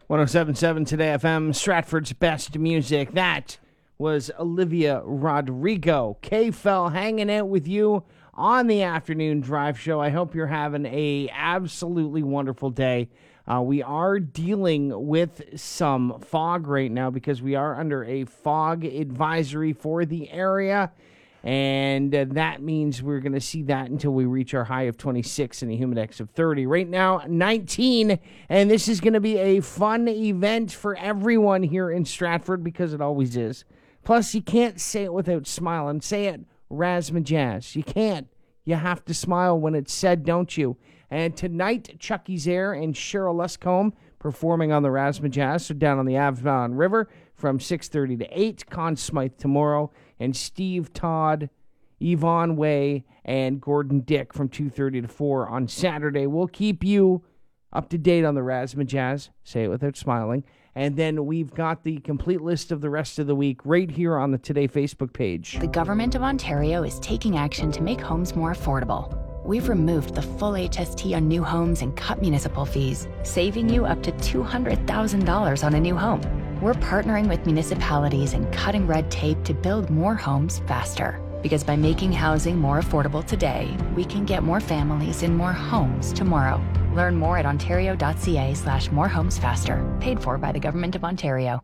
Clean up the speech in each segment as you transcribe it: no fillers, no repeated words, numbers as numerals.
107.7 Today FM, Stratford's best music. That was Olivia Rodrigo. K-Fel hanging out with you on the afternoon drive show. I hope you're having a absolutely wonderful day. We are dealing with some fog right now because we are under a fog advisory for the area. And that means we're going to see that until we reach our high of 26 and a humidex of 30. Right now, 19. And this is going to be a fun event for everyone here in Stratford because it always is. Plus, you can't say it without smiling. Say it, Razzmajazz. You can't. You have to smile when it's said, don't you? And tonight, Chucky Zaire and Cheryl Luscombe performing on the Razzmajazz. So down on the Avon River from 6:30 to 8. Conn Smythe tomorrow. And Steve Todd, Yvonne Way, and Gordon Dick from 2:30 to 4 on Saturday. We'll keep you up to date on the Razzmajazz. Say it without smiling. And then we've got the complete list of the rest of the week right here on the Today Facebook page. The Government of Ontario is taking action to make homes more affordable. We've removed the full HST on new homes and cut municipal fees, saving you up to $200,000 on a new home. We're partnering with municipalities and cutting red tape to build more homes faster. Because by making housing more affordable today, we can get more families in more homes tomorrow. Learn more at ontario.ca/morehomesfaster. Paid for by the Government of Ontario.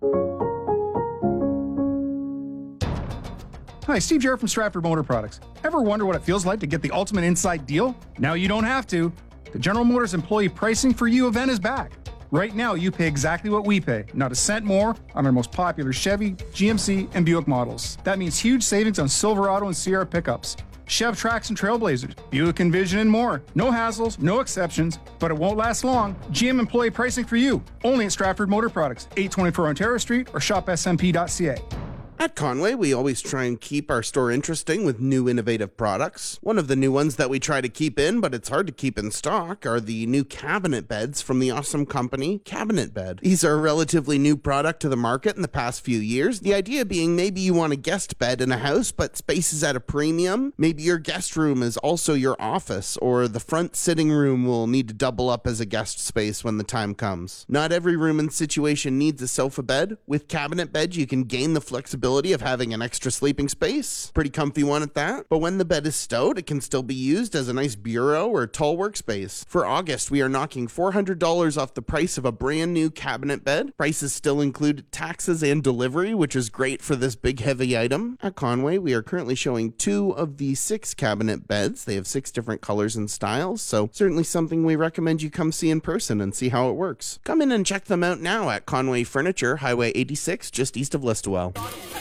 Hi, Steve Jarrett from Stratford Motor Products. Ever wonder what it feels like to get the ultimate inside deal? Now you don't have to. The General Motors Employee Pricing for You event is back. Right now, you pay exactly what we pay, not a cent more, on our most popular Chevy, GMC, and Buick models. That means huge savings on Silverado and Sierra pickups, Chev Trax and Trailblazers, Buick Envision, and more. No hassles, no exceptions, but it won't last long. GM Employee Pricing for You, only at Stratford Motor Products, 824 Ontario Street, or shopsmp.ca. At Conway, we always try and keep our store interesting with new innovative products. One of the new ones that we try to keep in, but it's hard to keep in stock, are the new cabinet beds from the awesome company Cabinet Bed. These are a relatively new product to the market in the past few years. The idea being maybe you want a guest bed in a house, but space is at a premium. Maybe your guest room is also your office, or the front sitting room will need to double up as a guest space when the time comes. Not every room and situation needs a sofa bed. With Cabinet Bed, you can gain the flexibility of having an extra sleeping space. Pretty comfy one at that. But when the bed is stowed, it can still be used as a nice bureau or tall workspace. For August, we are knocking $400 off the price of a brand new cabinet bed. Prices still include taxes and delivery, which is great for this big heavy item. At Conway, we are currently showing 2 of the 6 cabinet beds. They have 6 different colors and styles, so certainly something we recommend you come see in person and see how it works. Come in and check them out now at Conway Furniture, Highway 86, just east of Listowel.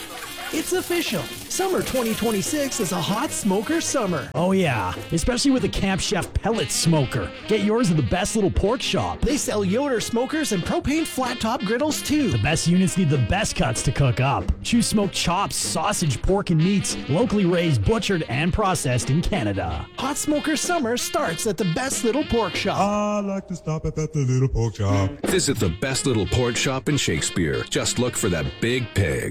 It's official. Summer 2026 is a hot smoker summer. Oh yeah, especially with the Camp Chef pellet smoker. Get yours at the Best Little Pork Shop. They sell Yoder smokers and propane flat top griddles too. The best units need the best cuts to cook up. Choose smoked chops, sausage, pork, and meats, locally raised, butchered, and processed in Canada. Hot smoker summer starts at the Best Little Pork Shop. I like to stop at the Little Pork Shop. Visit the Best Little Pork Shop in Shakespeare. Just look for that big pig.